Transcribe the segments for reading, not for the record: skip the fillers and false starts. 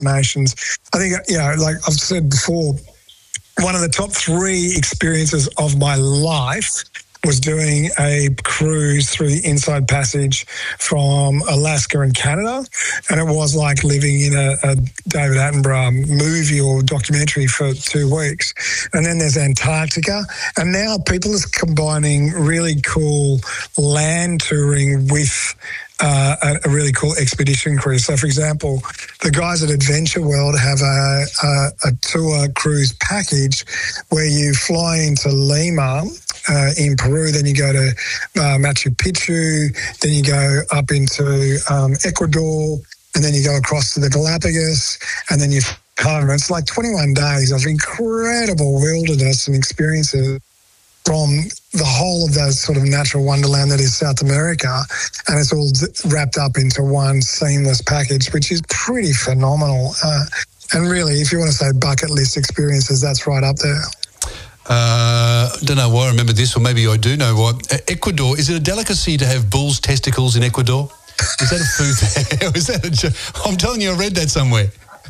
destinations. I think, like I've said before, one of the top 3 experiences of my life was doing a cruise through the Inside Passage from Alaska and Canada. And it was like living in a David Attenborough movie or documentary for 2 weeks. And then there's Antarctica. And now people are combining really cool land touring with a really cool expedition cruise. So, for example, the guys at Adventure World have a tour cruise package where you fly into Lima in Peru, then you go to Machu Picchu, then you go up into Ecuador, and then you go across to the Galapagos, and then you home. It's like 21 days of incredible wilderness and experiences from the whole of that sort of natural wonderland that is South America, and it's all wrapped up into one seamless package, which is pretty phenomenal. And really, if you want to say bucket list experiences, that's right up there. I don't know why I remember this, or maybe I do know why. Ecuador, is it a delicacy to have bull's testicles in Ecuador? Is that a food there? Is that I'm telling you, I read that somewhere.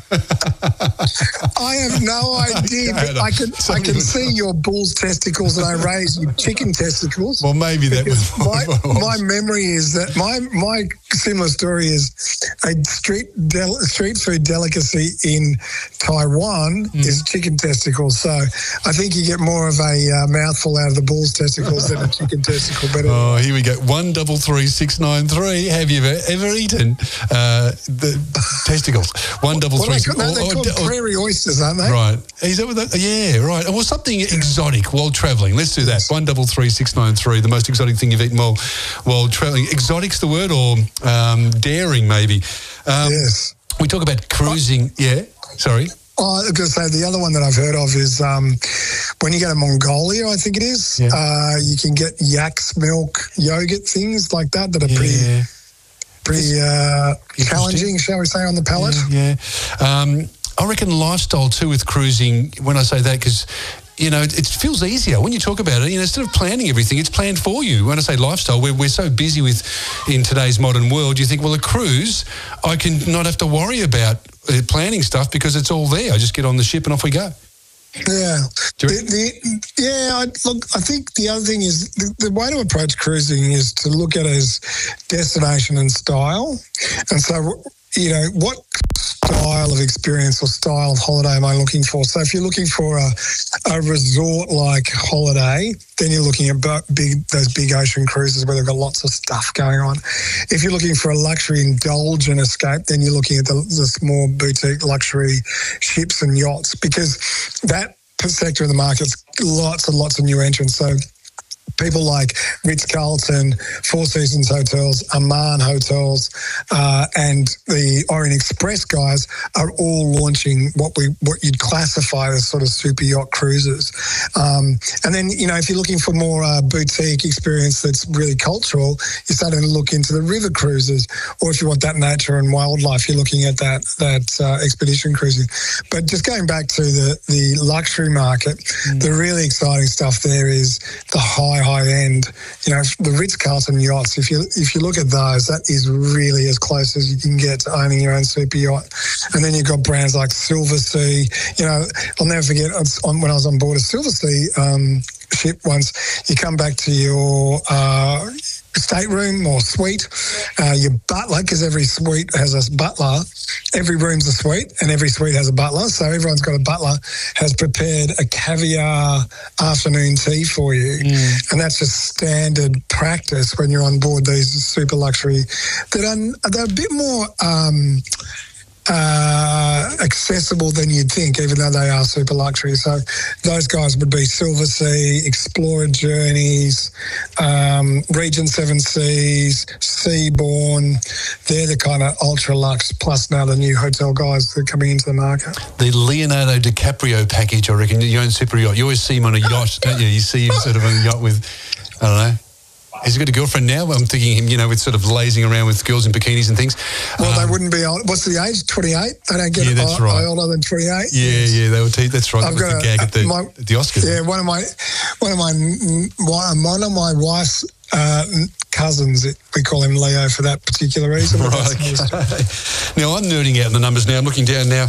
I have no idea, but I can see your bull's testicles and I raise your chicken testicles. Well, maybe that was my memory is that my similar story is a street food delicacy in Taiwan is chicken testicles. So I think you get more of a mouthful out of the bull's testicles than a chicken testicle. But oh, here we go. 133693. Have you ever eaten the testicles? 1336. They're called prairie oysters, aren't they? Right. Is that what that? Yeah, right. Well, something exotic while travelling. Let's do that. 133693. The most exotic thing you've eaten while travelling. Exotic's the word, or daring maybe. Yes. We talk about cruising. Yeah. Sorry. Oh, I was going to say the other one that I've heard of is when you go to Mongolia, I think it is. Yeah. You can get yak's milk yogurt things like that are pretty challenging, shall we say, on the palate. Yeah. I reckon lifestyle too with cruising, when I say that, because, it feels easier when you talk about it. Instead of planning everything, it's planned for you. When I say lifestyle, we're so busy in today's modern world, you think, well, a cruise, I can not have to worry about planning stuff because it's all there. I just get on the ship and off we go. Yeah. I think the other thing is the way to approach cruising is to look at it as destination and style. And so, what style of experience or style of holiday am I looking for? So if you're looking for a resort-like holiday, then you're looking at those big ocean cruises where they've got lots of stuff going on. If you're looking for a luxury indulgent escape, then you're looking at the small boutique luxury ships and yachts, because that sector of the market's lots and lots of new entrants. So people like Ritz-Carlton, Four Seasons Hotels, Aman Hotels, and the Orient Express guys are all launching what you'd classify as sort of super yacht cruises. And then, if you're looking for more boutique experience that's really cultural, you're starting to look into the river cruises. Or if you want that nature and wildlife, you're looking at that expedition cruising. But just going back to the luxury market, the really exciting stuff there is the high end, the Ritz-Carlton yachts. If you look at those, that is really as close as you can get to owning your own super yacht. And then you've got brands like Silversea. I'll never forget when I was on board a Silversea ship once. You come back to your stateroom or suite, your butler, because every suite has a butler. Every room's a suite and every suite has a butler. So everyone's got a butler, has prepared a caviar afternoon tea for you. And that's just standard practice when you're on board these super luxury. They're a bit more accessible than you'd think, even though they are super luxury. So those guys would be Silversea, Explorer Journeys, Regent Seven Seas, Seabourn. They're the kind of ultra luxe, plus now the new hotel guys that are coming into the market. The Leonardo DiCaprio package, I reckon, your own super yacht. You always see him on a yacht, don't you? You see him sort of on a yacht with, I don't know. Has he got a girlfriend now? I'm thinking him, with sort of lazing around with girls in bikinis and things. Well, they wouldn't be old. What's the age? 28? They don't get older than 28. Yeah, they would. That's right. That was the gag at the Oscars. Yeah, one of my wife's cousins, we call him Leo for that particular reason. Right. Okay. Now I'm nerding out in the numbers now. I'm looking down now.